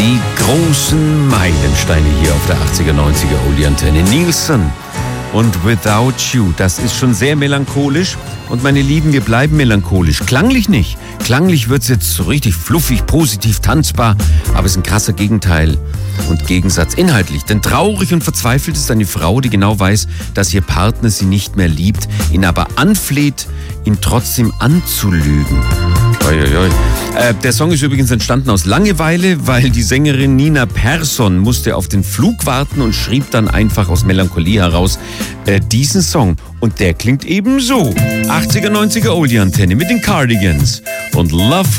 Die großen Meilensteine hier auf der 80er, 90er Oldie-Antenne. Nielsen und Without You. Das ist schon sehr melancholisch. Und meine Lieben, wir bleiben melancholisch. Klanglich nicht. Klanglich wird es jetzt so richtig fluffig, positiv, tanzbar. Aber es ist ein krasser Gegenteil und Gegensatz inhaltlich. Denn traurig und verzweifelt ist eine Frau, die genau weiß, dass ihr Partner sie nicht mehr liebt, ihn aber anfleht, ihn trotzdem anzulügen. Der Song ist übrigens entstanden aus Langeweile, weil die Sängerin Nina Persson musste auf den Flug warten und schrieb dann einfach aus Melancholie heraus diesen Song. Und der klingt eben so. 80er, 90er Oldie-Antenne mit den Cardigans und Love